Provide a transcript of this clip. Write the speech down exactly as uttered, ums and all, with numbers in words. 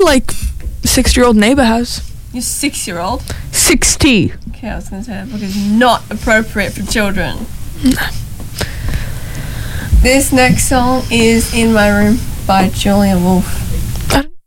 like six-year-old neighbor has. Your six-year-old? Sixty. Okay, I was going to say that book is not appropriate for children. This next song is In My Room by Julia Wolf.